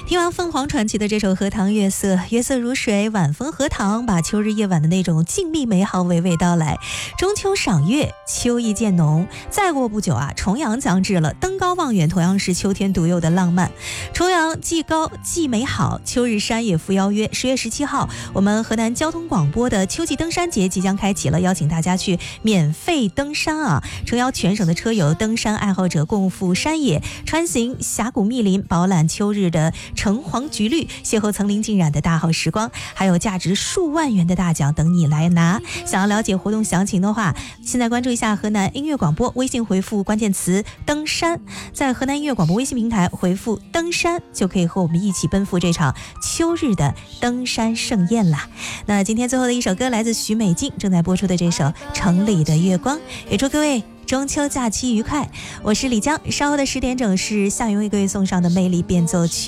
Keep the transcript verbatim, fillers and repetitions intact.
听完凤凰传奇的这首《荷塘月色》，月色如水，晚风荷塘，把秋日夜晚的那种静谧美好娓娓道来。中秋赏月，秋意渐浓。再过不久啊，重阳将至了，登高望远同样是秋天独有的浪漫。重阳既高既美好，秋日山也赴邀约。十月十七号，我们河南交通广播的秋季登山节即将开启了，邀请大家去免费登山啊！诚邀全省的车友、登山爱好者共赴山野，穿行峡谷密林，饱览秋日的橙黄橘绿，邂逅层林尽染的大好时光，还有价值数万元的大奖等你来拿。想要了解活动详情的话，现在关注一下河南音乐广播，微信回复关键词登山，在河南音乐广播微信平台回复登山，就可以和我们一起奔赴这场秋日的登山盛宴啦。那今天最后的一首歌来自许美静，正在播出的这首《城里的月光》，也祝各位中秋假期愉快。我是李江，稍后的十点整是夏云为各位送上的魅力变奏曲。